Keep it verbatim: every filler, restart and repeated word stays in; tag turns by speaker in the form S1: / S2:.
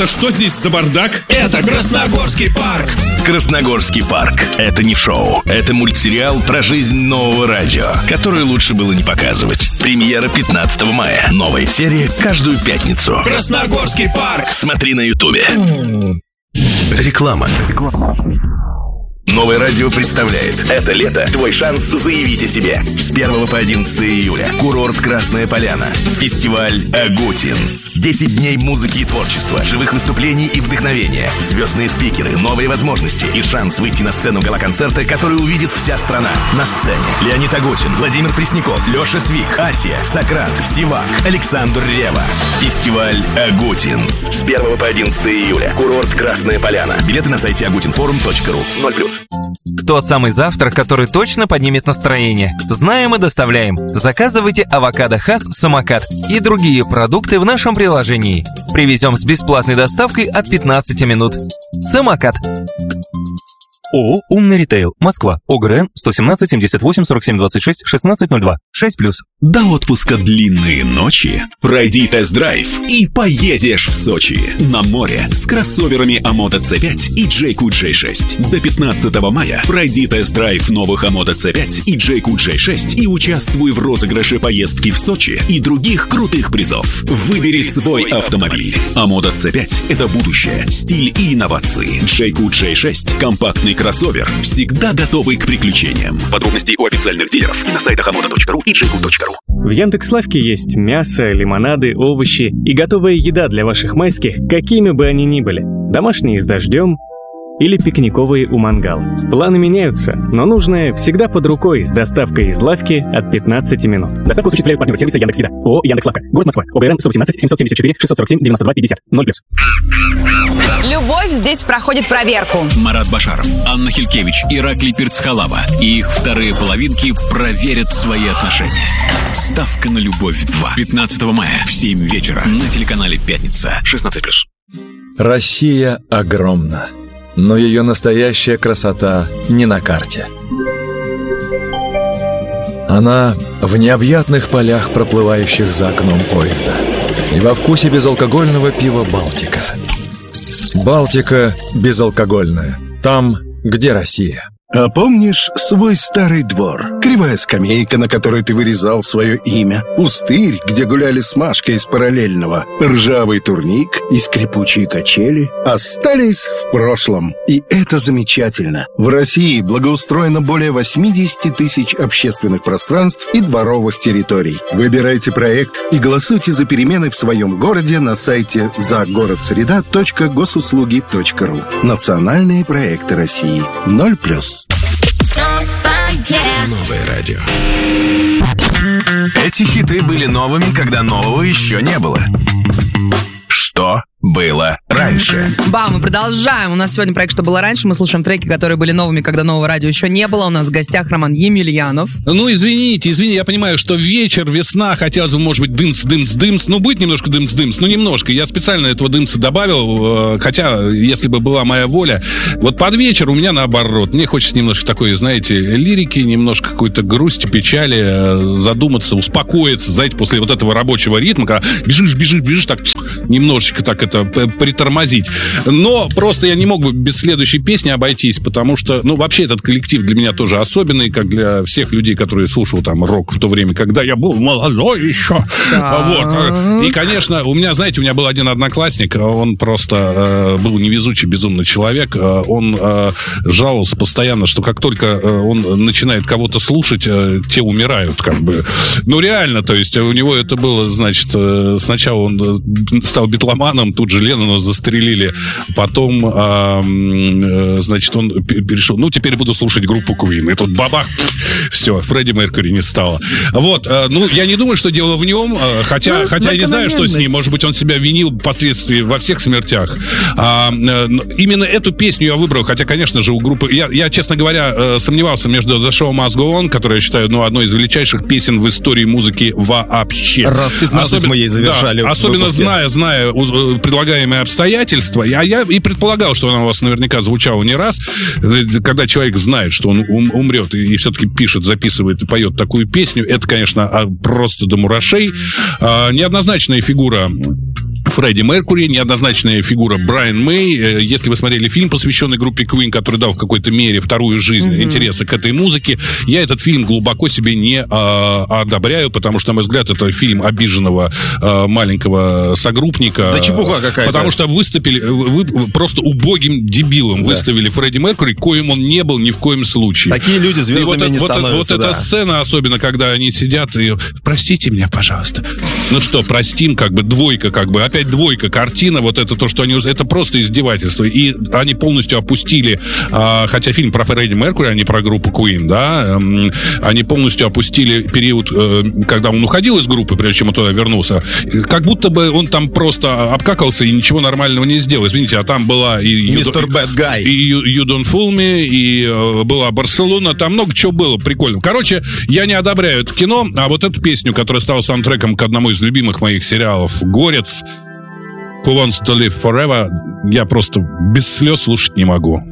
S1: Это что здесь за бардак?
S2: Это Красногорский парк.
S3: Красногорский парк – это не шоу. Это мультсериал про жизнь нового радио, который лучше было не показывать. Премьера пятнадцатого мая. Новая серия каждую пятницу.
S2: Красногорский парк.
S3: Смотри на ютубе. Реклама. Новое радио представляет. Это лето. Твой шанс заявить о себе. С первого по одиннадцатое июля. Курорт Красная Поляна. Фестиваль Агутинс. десять дней музыки и творчества, живых выступлений и вдохновения. Звездные спикеры, новые возможности и шанс выйти на сцену гала-концерта, который увидит вся страна. На сцене Леонид Агутин, Владимир Пресняков, Леша Свик, Асия, Сократ, Сивак, Александр Ревва. Фестиваль Агутинс. С первого по одиннадцатое июля. Курорт Красная Поляна. Билеты на сайте агутинфорум точка ру. ноль плюс.
S4: Тот самый завтрак, который точно поднимет настроение. Знаем и доставляем. Заказывайте авокадо Хас Самокат и другие продукты в нашем приложении. Привезем с бесплатной доставкой от пятнадцати минут. Самокат. ООО «Умный ритейл», Москва, ОГРН сто семнадцать семьдесят восемь сорок семь двадцать шесть шестнадцать ноль два, шесть плюс.
S5: До отпуска длинные ночи. Пройди тест-драйв и поедешь в Сочи. На море с кроссоверами Амото си пять и Джейку джей шесть. До пятнадцатого мая пройди тест-драйв новых Амото си пять и Джейку джей шесть и участвуй в розыгрыше поездки в Сочи и других крутых призов. Выбери свой автомобиль. Амото си пять – это будущее, стиль и инновации. Джейку джей шесть – компактный кроссовер, всегда готовый к приключениям. Подробности у официальных дилеров и на сайтах амото точка ру и джейку точка ру.
S6: В Яндекс.Лавке есть мясо, лимонады, овощи и готовая еда для ваших майских, какими бы они ни были. Домашние с дождем или пикниковые у мангала. Планы меняются, но нужное всегда под рукой с доставкой из лавки от пятнадцати минут. Доставку осуществляют партнеры сервиса Яндекс.Еда. ООО «Яндекс.Лавка». Город Москва. ОГРН сто восемнадцать семьсот семьдесят четыре шестьсот сорок семь девяносто два пятьдесят. ноль плюс.
S7: Любовь здесь проходит проверку.
S5: Марат Башаров, Анна Хилькевич, Ираклий Пирцхалава и их вторые половинки проверят свои отношения. Ставка на любовь два. пятнадцатого мая в семь вечера на телеканале «Пятница». шестнадцать плюс.
S8: Россия огромна, но ее настоящая красота не на карте. Она в необъятных полях, проплывающих за окном поезда, и во вкусе безалкогольного пива «Балтика». «Балтика» безалкогольная. Там, где Россия.
S9: А помнишь свой старый двор? Кривая скамейка, на которой ты вырезал свое имя, пустырь, где гуляли с Машкой из параллельного, ржавый турник и скрипучие качели остались в прошлом. И это замечательно. В России благоустроено более восемьдесят тысяч общественных пространств и дворовых территорий. Выбирайте проект и голосуйте за перемены в своем городе на сайте загородсреда точка госуслуги точка ру. Национальные проекты России. ноль плюс.
S3: Новое радио. Эти хиты были новыми, когда нового еще не было. Что было раньше?
S7: Ба, мы продолжаем. У нас сегодня проект «Что было раньше». Мы слушаем треки, которые были новыми, когда нового радио еще не было. У нас в гостях Роман Емельянов.
S1: Ну, извините, извините, я понимаю, что вечер, весна, хотелось бы, может быть, дымс, дымс, дымс. Ну, будет немножко дымс, дымс, ну, немножко. Я специально этого дымса добавил, хотя, если бы была моя воля. Вот под вечер у меня наоборот. Мне хочется немножко такой, знаете, лирики, немножко какой-то грусти, печали, задуматься, успокоиться, знаете, после вот этого рабочего ритма, когда бежишь, бежишь, бежишь, так немножечко так это притормозить. Но просто я не мог бы без следующей песни обойтись, потому что, ну, вообще этот коллектив для меня тоже особенный, как для всех людей, которые слушал там рок в то время, когда я был молодой еще. Вот. И, конечно, у меня, знаете, у меня был один одноклассник, он просто э, был невезучий, безумный человек. Он э, жаловался постоянно, что как только он начинает кого-то слушать, э, те умирают, как бы. Ну, реально, то есть у него это было, значит, э, сначала он стал битломаном, тут же Леннона застрелили, потом, э, э, значит, он перешел, ну, теперь буду слушать группу Queen, и тут бабах, все, Фредди Меркьюри не стало. Вот, э, ну, я не думаю, что дело в нем, э, хотя, ну, хотя я не знаю, что с ним, может быть, он себя винил впоследствии во всех смертях. А, э, именно эту песню я выбрал, хотя, конечно же, у группы, я, я честно говоря, э, сомневался между The Show Must Go On, которую я считаю, ну, одной из величайших песен в истории музыки вообще.
S4: Раз пятнадцать особенно, мы ей завершали.
S1: Да, особенно зная, зная предлагаемые обстоятельства. Я, я и предполагал, что она у вас наверняка звучала не раз. Когда человек знает, что он ум, умрет, и, и все-таки пишет, записывает и поет такую песню, это, конечно, просто до мурашей. А, неоднозначная фигура Фредди Меркьюри, неоднозначная фигура Брайан Мэй. Если вы смотрели фильм, посвященный группе Queen, который дал в какой-то мере вторую жизнь mm-hmm. интереса к этой музыке, я этот фильм глубоко себе не а, одобряю, потому что, на мой взгляд, это фильм обиженного а, маленького согруппника.
S10: Да чепуха какая-то.
S1: Потому что выступили, вы просто убогим дебилом да. выставили Фредди Меркьюри, коим он не был ни в коем случае.
S10: Такие люди звездами
S1: вот,
S10: не
S1: вот,
S10: становятся.
S1: Вот
S10: да.
S1: эта сцена, особенно, когда они сидят и... Простите меня, пожалуйста. Ну что, простим, как бы, двойка, как бы, опять двойка, картина, вот это то, что они... Это просто издевательство. И они полностью опустили, а, хотя фильм про Фредди Меркьюри, а не про группу Queen, да, эм, они полностью опустили период, э, когда он уходил из группы, прежде чем он туда вернулся, как будто бы он там просто обкакался и ничего нормального не сделал. Извините, а там была и...
S10: мистер Bad Guy.
S1: И You, you Don't Fool Me, и э, была Барселона, там много чего было прикольно. Короче, я не одобряю это кино, а вот эту песню, которая стала саундтреком к одному из любимых моих сериалов «Горец», Who Wants to Live Forever, я просто без слез слушать не могу.